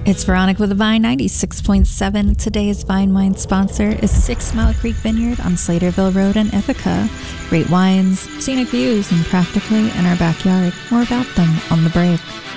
It's Veronica with the Vine 96.7. Today's Vine Wine sponsor is 6 Mile Creek Vineyard on Slaterville Road in Ithaca. Great wines, scenic views, and practically in our backyard. More about them on the break.